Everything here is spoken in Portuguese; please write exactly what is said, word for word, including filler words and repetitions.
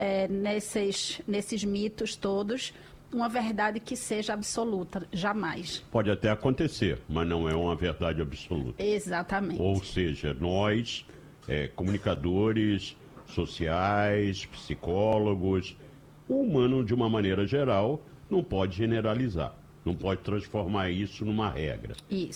é, nesses, nesses mitos todos uma verdade que seja absoluta, jamais. Pode até acontecer, mas não é uma verdade absoluta. Exatamente. Ou seja, nós, é, comunicadores sociais, psicólogos, o humano de uma maneira geral, não pode generalizar, não pode transformar isso numa regra. Isso.